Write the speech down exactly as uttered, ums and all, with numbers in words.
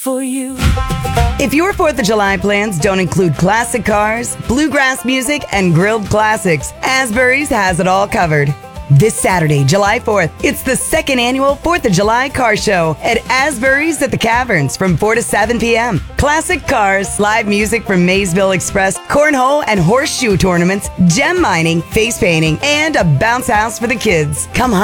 for you. If your fourth of July plans don't include classic cars, bluegrass music, and grilled classics, Asbury's has it all covered. This Saturday, July fourth, it's the second annual fourth of July Car Show at Asbury's at the Caverns from four to seven p.m. Classic cars, live music from Maysville Express, cornhole and horseshoe tournaments, gem mining, face painting, and a bounce house for the kids. Come